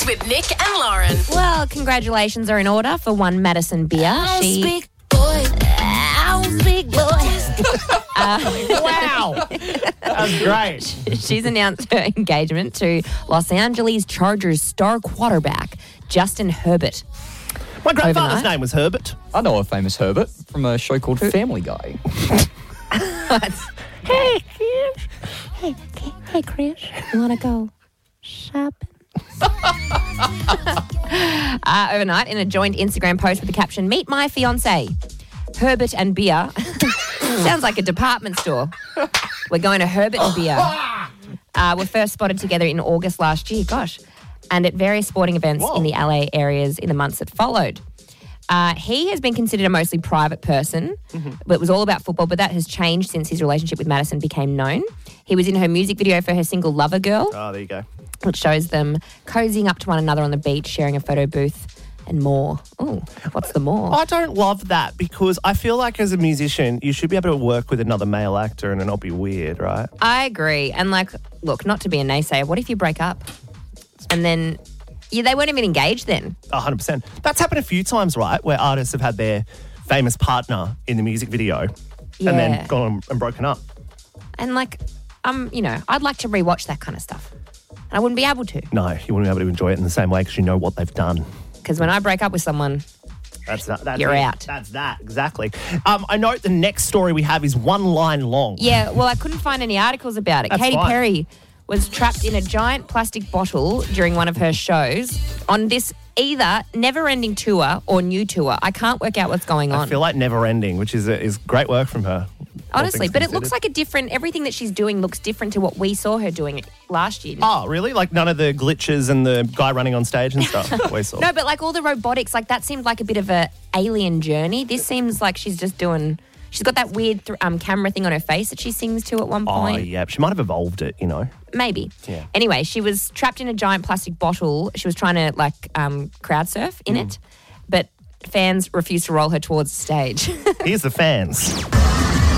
with Nick and Lauren. Well, congratulations are in order for one Madison Beer. I'll speak, boy. Wow. That was great. She's announced her engagement to Los Angeles Chargers star quarterback Justin Herbert. My grandfather's Overnight. name was Herbert. I know a famous Herbert from a show called Family Guy. Hey, Chris, you want to go shopping? Overnight, in a joint Instagram post with the caption, "Meet my fiance, Herbert and Beer." Sounds like a department store. We're going to Herbert and Beer. Were first spotted together in August last year. Gosh. And at various sporting events in the LA areas in the months that followed. He has been considered a mostly private person, but it was all about football, but that has changed since his relationship with Madison became known. He was in her music video for her single Lover Girl, Oh, there you go. which shows them cozying up to one another on the beach, sharing a photo booth and more. Ooh, what's the more? I don't love that because I feel like as a musician, you should be able to work with another male actor and it not be weird, right? I agree. And look, not to be a naysayer, what if you break up and then they weren't even engaged then? 100%. That's happened a few times, right? Where artists have had their famous partner in the music video and then gone and broken up. And I'd like to rewatch that kind of stuff. And I wouldn't be able to. No, you wouldn't be able to enjoy it in the same way because you know what they've done. Because when I break up with someone, That's you're it. out. That's that, exactly. I note the next story we have is one line long. yeah, well, I couldn't find any articles about it. That's Katy fine. Perry was trapped in a giant plastic bottle during one of her shows on this either never-ending tour or new tour. I can't work out what's going on. I feel like never ending, which is great work from her. all Honestly, things but it looks considered. like everything that she's doing looks different to what we saw her doing last year. Oh, really? Like none of the glitches and the guy running on stage and stuff we saw? No, but like all the robotics, like that seemed like a bit of a alien journey. This seems like she's just doing... She's got that weird camera thing on her face that she sings to at one Oh, point. yeah. She might have evolved it, you know. Maybe. Yeah. Anyway, she was trapped in a giant plastic bottle. She was trying to crowd surf in it, but fans refused to roll her towards the stage. Here's the fans.